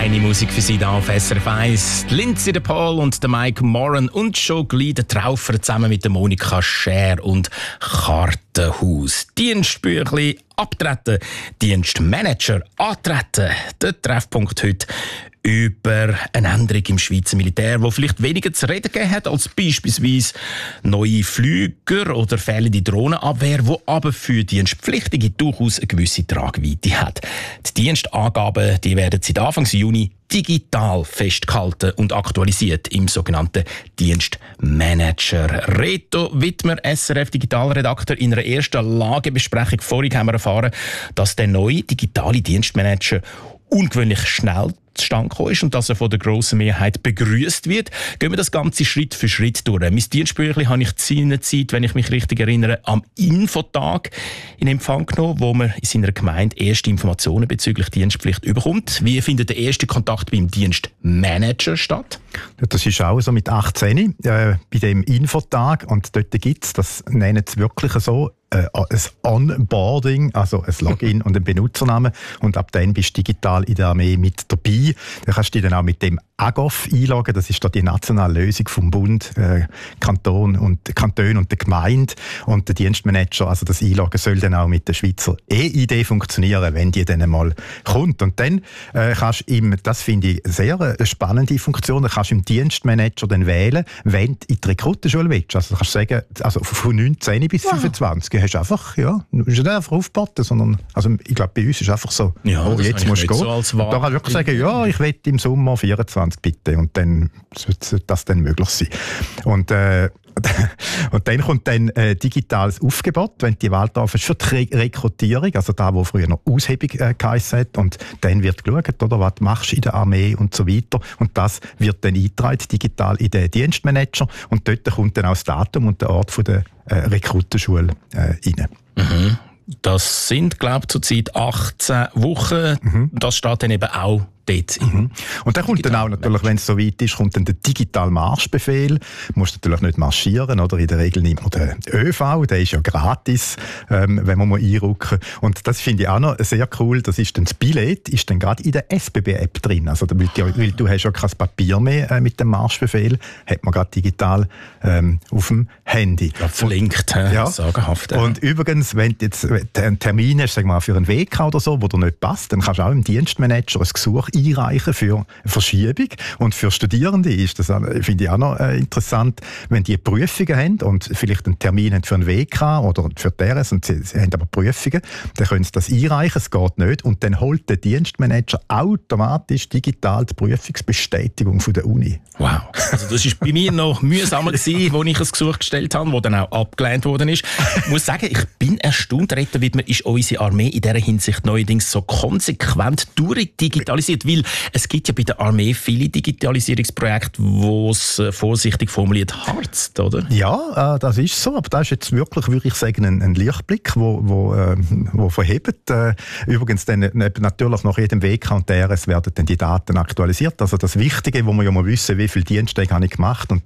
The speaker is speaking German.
Feine Musik für Sie da auf SRF 1. Lindsay de Paul und der Mike Moran und schon gleich der Traufer zusammen mit der Monika Scher und Kartenhaus. Dienstbüchli abtreten, Dienstmanager antreten. Der Treffpunkt heute über eine Änderung im Schweizer Militär, die vielleicht weniger zu reden gegeben hat als beispielsweise neue Flüger oder fehlende Drohnenabwehr, die aber für Dienstpflichtige durchaus eine gewisse Tragweite hat. Die Dienstangaben die werden seit Anfang Juni digital festgehalten und aktualisiert im sogenannten Dienstmanager. Reto Wittmer, SRF-Digitalredakteur, in einer ersten Lagebesprechung vorhin haben wir erfahren, dass der neue digitale Dienstmanager ungewöhnlich schnell zustande gekommen ist und dass er von der grossen Mehrheit begrüßt wird. Gehen wir das Ganze Schritt für Schritt durch. Mein Dienstbüchlein habe ich seinerzeit, wenn ich mich richtig erinnere, am Infotag in Empfang genommen, wo man in seiner Gemeinde erste Informationen bezüglich Dienstpflicht überkommt. Wie findet der erste Kontakt beim Dienstmanager statt? Das ist auch so mit 18 bei dem Infotag und dort gibt es, das nennen sie wirklich so, ein Onboarding, also ein Login und ein Benutzernamen. Und ab dann bist du digital in der Armee mit dabei. Dann kannst du dich dann auch mit dem AGOF einloggen. Das ist da die nationale Lösung vom Bund, Kanton und der Gemeinde. Und der Dienstmanager, also das Einloggen soll dann auch mit der Schweizer E-ID funktionieren, wenn die dann einmal kommt. Und dann kannst du das finde ich sehr eine spannende Funktion, dann kannst du im Dienstmanager dann wählen, wenn du in die Rekrutenschule willst. Also du kannst sagen, also von 19 bis 25 hast du einfach, ja, du musst nicht einfach aufboten, sondern, also ich glaube, bei uns ist es einfach so, ja, oh, jetzt musst du gehen. So da kannst du wirklich sagen, ja, ich will im Sommer 24 bitte und dann sollte das dann möglich sein. Und dann kommt dann digitales Aufgebot, wenn du die Wahl drauf hast, für die Rekrutierung, also da, wo früher noch Aushebung geheissen hat. Und dann wird geschaut, oder, was machst du in der Armee und so weiter. Und das wird dann eingetragen, digital in den Dienstmanager. Und dort kommt dann auch das Datum und der Ort von der Rekrutenschule rein. Mhm. Das sind, glaube ich, zurzeit 18 Wochen. Mhm. Das steht dann eben auch dort. Mhm. Und dann kommt dann auch natürlich, wenn es so weit ist, kommt dann der digitale Marschbefehl. Du musst natürlich nicht marschieren, oder? In der Regel nimmt man den ÖV, der ist ja gratis, wenn man mal einrücken. Und das finde ich auch noch sehr cool, das ist dann das Billett, ist dann gerade in der SBB-App drin. Also, weil du hast ja kein Papier mehr mit dem Marschbefehl, hat man gerade digital auf dem Handy. Ja, verlinkt, ja. Sagenhaft. Und übrigens, wenn du jetzt einen Termin hast, sagen wir mal, für einen WK oder so, wo dir nicht passt, dann kannst du auch im Dienstmanager ein Gesuch einreichen für Verschiebung. Und für Studierende ist das, finde ich auch noch interessant, wenn die Prüfungen haben und vielleicht einen Termin haben für einen WK oder für die RS und sie haben aber Prüfungen, dann können sie das einreichen, es geht nicht. Und dann holt der Dienstmanager automatisch digital die Prüfungsbestätigung von der Uni. Wow. Also das war bei mir noch mühsamer gewesen, als ich ein Gesuch gestellt habe, das dann auch abgelehnt worden ist. Ich muss sagen, ich bin erstaunt, Reto Wittmer, ist unsere Armee in dieser Hinsicht neuerdings so konsequent durchdigitalisiert, weil es gibt ja bei der Armee viele Digitalisierungsprojekte, wo es vorsichtig formuliert harzt, oder? Ja, das ist so, aber das ist jetzt wirklich, würde ich sagen, ein Lichtblick, wo verhebt. Übrigens dann natürlich nach jedem WK und DRS werden dann die Daten aktualisiert. Also das Wichtige, wo man ja mal wissen, wie viel Diensttage habe ich gemacht und